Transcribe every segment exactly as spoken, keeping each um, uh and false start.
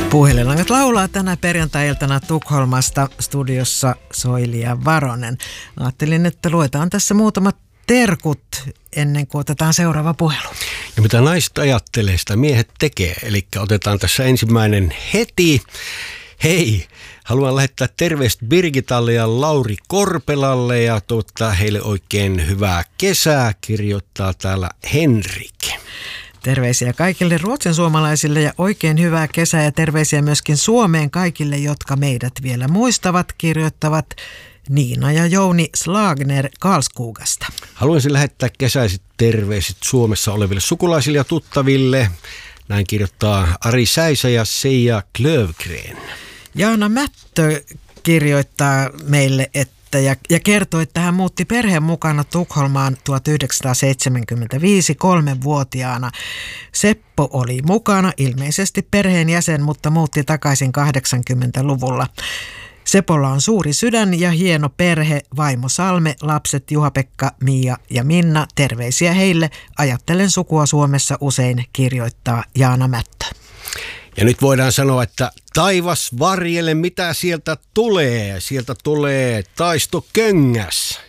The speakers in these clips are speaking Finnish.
Puhelinlangat laulaa tänä perjantai-iltana Tukholmasta, studiossa Soili ja Varonen. Ajattelin, että luetaan tässä muutamat terkut ennen kuin otetaan seuraava puhelu. Ja mitä naiset ajattelee, sitä miehet tekee. Eli otetaan tässä ensimmäinen heti. Hei, haluan lähettää terveistä Birgitalle ja Lauri Korpelalle ja toivottaa heille oikein hyvää kesää, kirjoittaa täällä Henrik. Terveisiä kaikille ruotsin suomalaisille ja oikein hyvää kesää ja terveisiä myöskin Suomeen kaikille, jotka meidät vielä muistavat, kirjoittavat Niina ja Jouni Slagner Karlskogasta. Haluaisin lähettää kesäiset terveiset Suomessa oleville sukulaisille ja tuttaville. Näin kirjoittaa Ari Säisä ja Seija Klövgren. Jaana Mättö kirjoittaa meille, että Ja, ja kertoi, että hän muutti perheen mukana Tukholmaan tuhatyhdeksänsataaseitsemänkymmentäviisi kolmevuotiaana. Seppo oli mukana, ilmeisesti perheenjäsen, mutta muutti takaisin kahdeksankymmentäluvulla. Sepolla on suuri sydän ja hieno perhe, vaimo Salme, lapset Juha-Pekka, Mia ja Minna. Terveisiä heille. Ajattelen sukua Suomessa usein, kirjoittaa Jaana Mättö. Ja nyt voidaan sanoa, että taivas varjele, mitä sieltä tulee. Sieltä tulee Taisto Köngäs.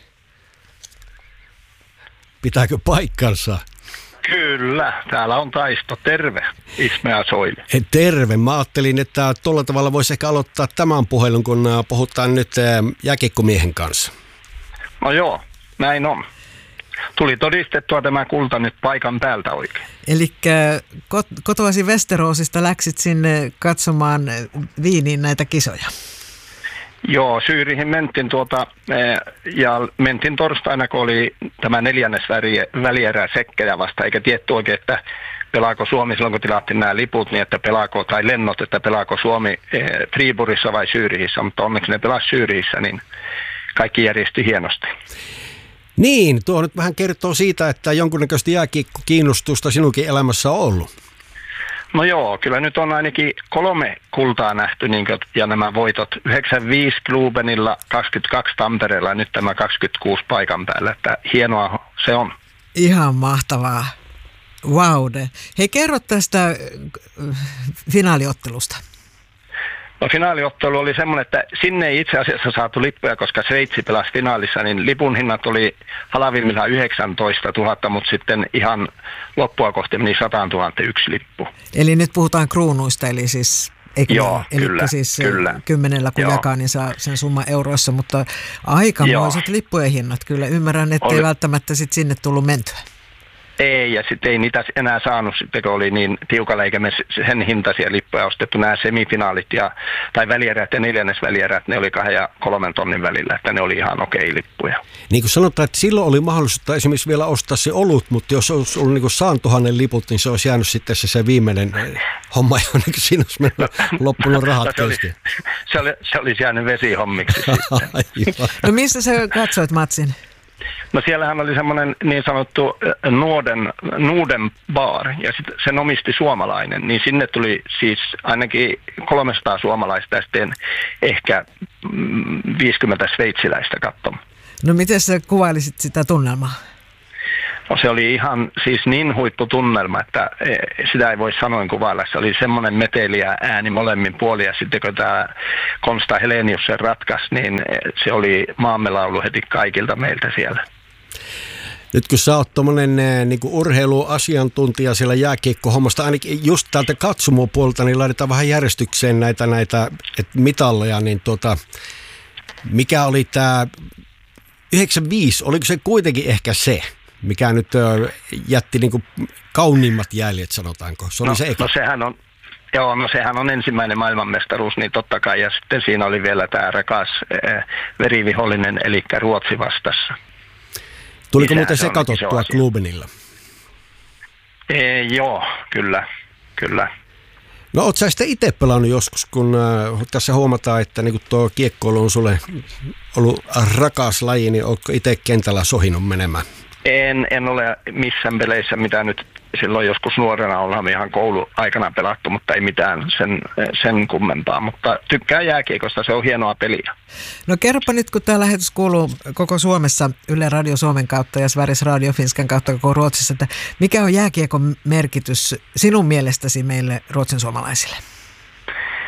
Pitääkö paikkansa? Kyllä, täällä on Taisto. Terve, Isme ja Soili. Terve. Mä ajattelin, että tuolla tavalla voisi ehkä aloittaa tämän puhelun, kun puhutaan nyt jääkiekkomiehen kanssa. No joo, näin on. Tuli todistettua tämä kulta nyt paikan päältä oikein. Eli kot- kotoasi Westerosista läksit sinne katsomaan Viiniin näitä kisoja. Joo, Syyrihin mentiin tuota, ja mentiin torstaina, kun oli tämä neljännes välierä sekkejä vasta, eikä tietty oikein, että pelaako Suomi silloin, kun tilattiin nämä liput, niin että pelaako, tai lennot, että pelaako Suomi Friburissa vai Syyrihissä, mutta onneksi ne pelasi Syyrihissä, niin kaikki järjesti hienosti. Niin, tuo nyt vähän kertoo siitä, että jonkunnäköistä jääkiekko-kiinnostusta sinunkin elämässä on ollut. No joo, kyllä nyt on ainakin kolme kultaa nähty, niin kuin, ja nämä voitot yhdeksänkymmentäviisi Klubenilla, kaksikymmentäkaksi Tampereella ja nyt tämä kaksikymmentäkuusi paikan päällä, että hienoa se on. Ihan mahtavaa. Vaude. Hei, kerro tästä finaaliottelusta. No finaaliottelu oli semmoinen, että sinne ei itse asiassa saatu lippuja, koska Sveitsi pelasi finaalissa, niin lipun hinnat oli halavimmillaan yhdeksäntoistatuhatta, mutta sitten ihan loppua kohti meni sata tuhatta yksi lippu. Eli nyt puhutaan kruunuista, eli siis, eikö joo, eli kyllä, siis kyllä. Kymmenellä kun joo. jakaa, niin saa sen summa euroissa, mutta aikamoiset lippujen hinnat. Kyllä ymmärrän, että ei välttämättä sit sinne tullut mentyä. Ei, ja sitten ei niitä enää saanut, sitten kun oli niin tiukalla, eikä me sen hintaisia lippuja ostettu. Nämä semifinaalit ja, tai välierät ja neljännesvälierät, ne oli kahden ja kolmen tonnin välillä, että ne oli ihan okei lippuja. Niin kuin sanotaan, että silloin oli mahdollisuutta esimerkiksi vielä ostaa se olut, mutta jos olisi ollut niin saantuhannen liput, niin se olisi jäänyt sitten se, se viimeinen homma, jonnekin siinä olisi mennyt loppunut rahat no, se, oli, se, oli, se olisi jäänyt vesihommiksi sitten. No missä sä katsoit matsin? No siellähän oli semmoinen niin sanottu Norden, Norden bar, ja sit sen omisti suomalainen, niin sinne tuli siis ainakin kolmesataa suomalaista ja sitten ehkä viisikymmentä sveitsiläistä katsomaan. No miten sä kuvailisit sitä tunnelmaa? No se oli ihan siis niin huipputunnelma, että sitä ei voi sanoin kuvailla. Se oli semmoinen meteli ja ääni molemmin puolin, ja sitten kun tämä Konsta Helenius sen ratkaisi, niin se oli maamme laulu heti kaikilta meiltä siellä. Nyt kun sä oot tommonen niin kuin urheiluasiantuntija siellä jääkiekkohommasta, ainakin just täältä katsomopuolta, niin laitetaan vähän järjestykseen näitä, näitä että mitalleja, niin tuota, mikä oli tämä yhdeksänkymmentäviisi, oliko se kuitenkin ehkä se, mikä nyt jätti niin kuin kauniimmat jäljet, sanotaanko? Se oli no, se eka. no sehän on, joo, no sehän on ensimmäinen maailmanmestaruus, niin totta kai, ja sitten siinä oli vielä tämä rakas äh, verivihollinen, eli Ruotsi vastassa. Tuliko muuten se katsottua Klubenilla? E, joo, kyllä, kyllä. No oot sä sitten itse pelannut joskus, kun äh, tässä huomataan, että niin tuo kiekkoilu on sulle ollut rakas laji, niin ootko itse kentällä sohinut menemään? En, en ole missään peleissä, mitä nyt silloin joskus nuorena ollaan ihan kouluaikana pelattu, mutta ei mitään sen, sen kummempaa. Mutta tykkää jääkiekosta, se on hienoa peliä. No kerropa nyt, kun tämä lähetys kuuluu koko Suomessa Yle Radio Suomen kautta ja Sveriges Radio Finskan kautta koko Ruotsissa, että mikä on jääkiekon merkitys sinun mielestäsi meille ruotsin suomalaisille?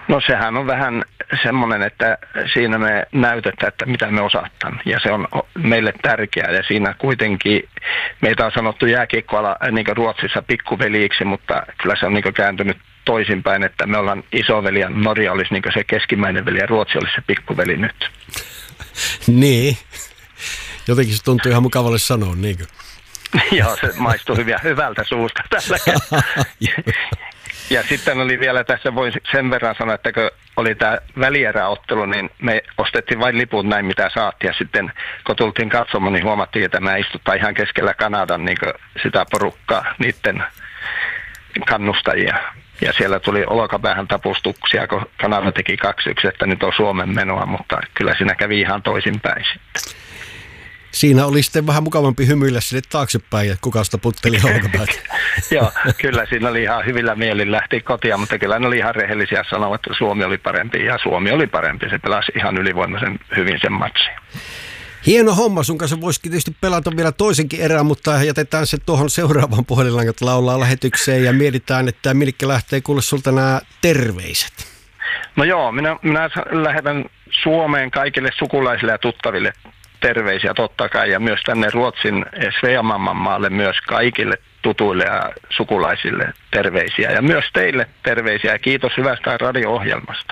No sehän on vähän semmoinen, että siinä me näytetään, että mitä me osataan. Ja se on meille tärkeää. Ja siinä kuitenkin meitä on sanottu jääkiekkoala niin kuin Ruotsissa pikkuveliiksi, mutta kyllä se on niin kuin kääntynyt toisinpäin, että me ollaan isoveli ja Norja olisi niin kuin se keskimmäinen veli ja Ruotsi olisi se pikkuveli nyt. Niin. Jotenkin se tuntuu ihan mukavalle sanoa, niinkö? Joo, se maistuu hyviä, hyvältä suusta tällä kertaa. Ja sitten oli vielä tässä, voin sen verran sanoa, että kun oli tämä välieräottelu, niin me ostettiin vain liput näin, mitä saatiin. Ja sitten kun tultiin katsomaan, niin huomattiin, että mä istuttaa ihan keskellä Kanadan niin sitä porukkaa, niiden kannustajia. Ja siellä tuli olkapäähän tapustuksia, kun Kanada teki kaksi yksi, että nyt on Suomen menoa, mutta kyllä siinä kävi ihan toisinpäin sitten. Siinä oli sitten vähän mukavampi hymyillä sinne taaksepäin, että kuka sitä putteli olkapäät. Joo, kyllä siinä oli ihan hyvillä mielin lähti kotia, mutta kyllä ne oli ihan rehellisiä sanoa, että Suomi oli parempi ja Suomi oli parempi. Se pelasi ihan ylivoimaisen hyvin sen matsin. Hieno homma, sun kanssa voisikin tietysti pelata vielä toisenkin erään, mutta jätetään se tuohon seuraavaan puhelinlangat laulaa lähetykseen ja mietitään, että Milkka lähtee kuule sulta nämä terveiset. No joo, minä, minä lähetän Suomeen kaikille sukulaisille ja tuttaville terveisiä totta kai ja myös tänne Ruotsin Sveamamman maalle myös kaikille tutuille ja sukulaisille terveisiä ja myös teille terveisiä ja kiitos hyvästä radio-ohjelmasta.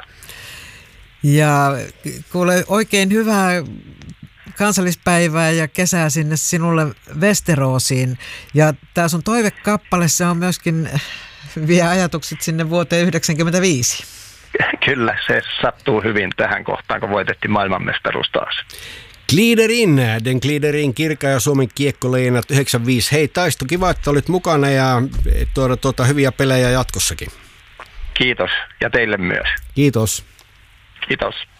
Ja kuule oikein hyvää kansallispäivää ja kesää sinne sinulle Westeroosiin ja tämä sun toivekappale se on myöskin vie ajatukset sinne vuoteen yhdeksänkymmentäviisi. Kyllä, se sattuu hyvin tähän kohtaan, kun voitettiin maailmanmestaruus taas. Gliderin, Den Gliderin Kirka ja Suomen kiekkoleinat yhdeksänkymmentäviisi. Hei Taisto, kiva, että olit mukana ja tuoda tuota hyviä pelejä jatkossakin. Kiitos ja teille myös. Kiitos. Kiitos.